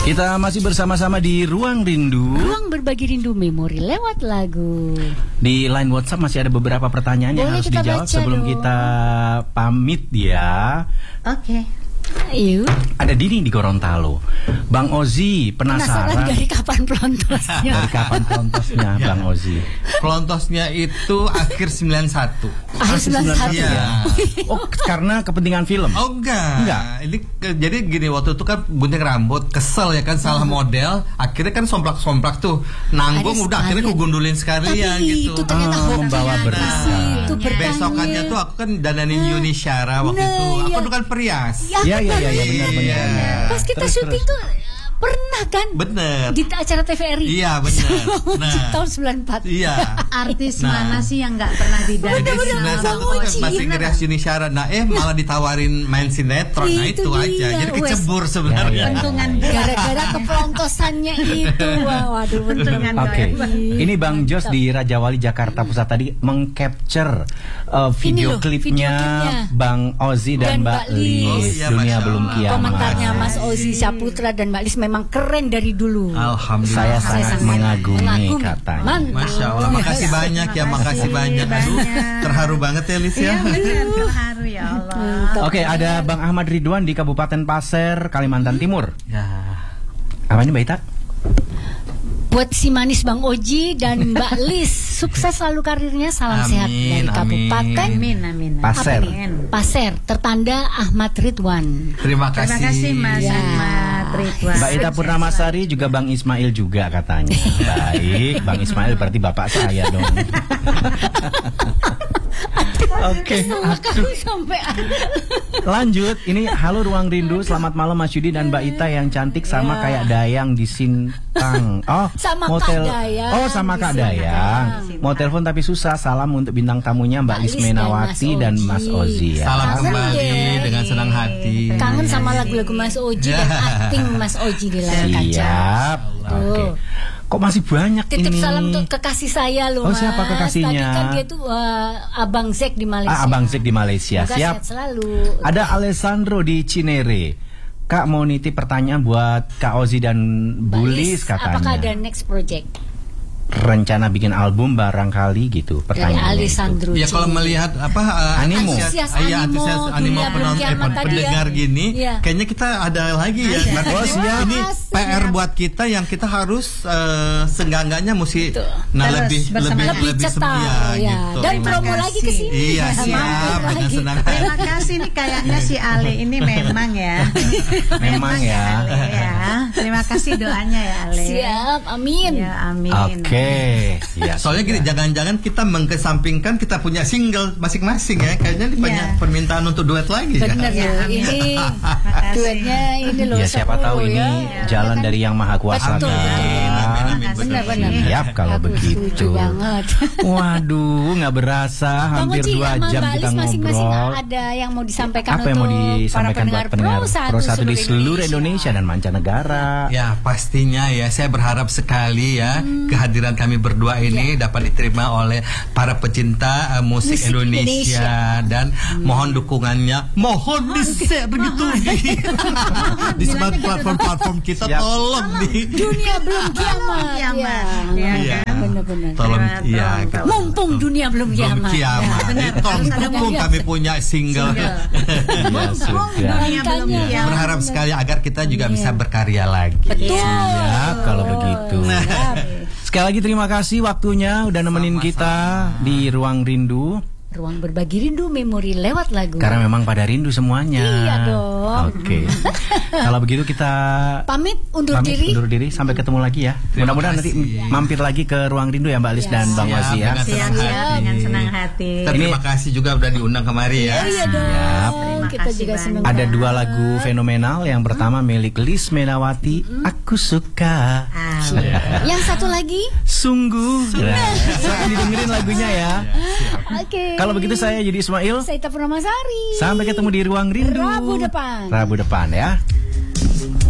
Kita masih bersama-sama di Ruang Rindu. Ruang berbagi rindu memori lewat lagu. Di line WhatsApp masih ada beberapa pertanyaan yang harus dijawab sebelum kita pamit ya. Oke. Ayo. Ada Dini di Gorontalo. Bang Ozi penasaran dari kapan pelontosnya? Dari kapan pelontosnya Bang Ozi? Pelontosnya itu akhir 91. Akhir 91 ya. Oh, karena kepentingan film? Oh enggak. Ini jadi gini, waktu itu kan gunting rambut, kesel ya kan, salah model, akhirnya kan somplak-somplak tuh, nanggung udah akhirnya kugundulin sekalian gitu. Itu ternyata membawa berkah. Besokannya tuh aku kan dananin Yuni Syara waktu itu. Aku tuh kan perias. Iya benar. Pas kita syuting tuh pernah kan? Bener. Di acara TVRI. Iya bener. Tahun 94. Iya. Artis mana sih yang nggak pernah didandanin? Masih ngerias Yuni Syara. Nah malah ditawarin main sinetron. Nah itu aja. Jadi kecebur sebenarnya. Bentungan gara-gara kepelontosannya itu. Waduh, bentungan. Oke. Ini Bang Jos di Raja Wali Jakarta Pusat tadi mengcapture video klipnya Bang Ozi dan Mbak Lis. Dunia Belum Kiamat. Komentarnya Mas Ozi Saputra dan Mbak Lis memang keren dari dulu. Saya Alhamdulillah. sangat mengagumi katanya. Masya Allah, makasih banyak ya, makasih banyak. Aduh, terharu banget ya Lis ya. Terharu ya Allah. Oke, ada Bang Ahmad Ridwan di Kabupaten Pasir, Kalimantan Timur. Ya. Apa ini Mbak Ita? Buat si manis Bang Oji dan Mbak Lis, sukses selalu karirnya. Salam sehat dari Kabupaten Pasir. Pasir, tertanda Ahmad Ridwan. Terima kasih Mas Ahmad Ridwan. Mbak Ita Purnamasari juga Bang Ismail juga katanya. Baik, Bang Ismail berarti bapak saya dong. Oke, sampai lanjut. Ini halo Ruang Rindu, selamat malam Mas Yudi dan Mbak Ita yang cantik sama kayak Dayang di Sintang. Oh, sama mau Kak Dayang. Oh, sama Kak Dayang. Mau telepon tapi susah. Salam untuk bintang tamunya Mbak Lis Menawati dan Mas Ozi ya. Salam kembali dengan senang hati. Kangen sama lagu-lagu Mas Oji dan akting Mas Oji di layar kaca. Siap. Oke. Kok masih banyak Titip ini? salam untuk kekasih saya loh, Mas. Siapa kekasihnya? Tadi kan dia tuh Abang Zek di Malaysia. Abang Zek di Malaysia. Semoga siap. Sehat selalu. Ada Alessandro di Cinere. Kak mau nitip pertanyaan buat Kak Ozi dan Bulis katanya. Apakah ada next project? Rencana bikin album barangkali gitu pertanyaannya. Dari Alessandro. Ya kalau melihat animo. Antusias animo pendengar gini, kayaknya kita ada lagi ya. Oh, siap. Ini PR buat kita yang kita harus seenggaknya mesti lebih cetar ya. gitu. Dan promo lagi ke sini. Iya, siap. Dengan senang hati. Terima kasih nih, kayaknya si Ale ini memang ya. Memang ya. Terima kasih doanya ya Ale. Siap, amin. Ya, amin. Oke. Ya, soalnya gini, jangan-jangan kita mengkesampingkan kita punya single masing-masing ya. Kayaknya ini banyak permintaan untuk duet lagi. Bener ya. Ini duetnya ini loh. Ya siapa tahu ini jalan dari Yang Maha Kuasa. Benar-benar. Siap kalau begitu. Waduh, nggak berasa hampir 2 jam kita ngobrol. Ada yang mau disampaikan apa yang mau disampaikan buat pendengar Pro 1 di seluruh Indonesia dan mancanegara? Ya pastinya ya, saya berharap sekali ya kehadiran kami berdua ini dapat diterima oleh para pecinta musik Indonesia. Dan mohon dukungannya, mohon di-share begitu di semua platform kita. Tolong di Dunia Belum Kiamat. Ya, benar-benar. Tolong ya. Mumpung dunia belum kiamat. Tolong dukung kami punya single. Berharap sekali agar kita juga bisa berkarya lagi. Betul. Siap kalau begitu. Sekali lagi terima kasih waktunya udah nemenin kita di Ruang Rindu. Ruang berbagi rindu memori lewat lagu. Karena memang pada rindu semuanya. Iya dong. Oke. Kalau begitu kita pamit undur diri. Sampai ketemu lagi ya. Mudah-mudahan nanti mampir lagi ke Ruang Rindu ya Mbak Lis dan Bang Ozi ya. Dengan senang hati. Terima kasih juga udah diundang kemari ya. Iya dong. Kita juga senang. Ada 2 lagu fenomenal. Yang pertama milik Lis Menawati, Aku Suka. Yang satu lagi Sungguh. Silahkan didengerin lagunya ya. Oke. Kalau begitu saya Yudi Ismail. Saya Ita Purnamasari. Sampai ketemu di Ruang Rindu Rabu depan ya.